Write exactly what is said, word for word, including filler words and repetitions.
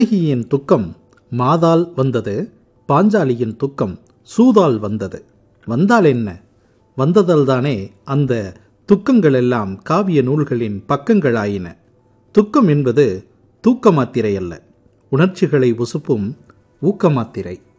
கண்ணகியின் துக்கம் மாதால் வந்தது, பாஞ்சாலியின் துக்கம் சூதால் வந்தது. வந்தால் என்ன? வந்ததால்தானே அந்த துக்கங்கள் எல்லாம் காவிய நூல்களின் பக்கங்களாயின. துக்கம் என்பது தூக்க மாத்திரை அல்ல, உணர்ச்சிகளை உசுப்பும் ஊக்க மாத்திரை.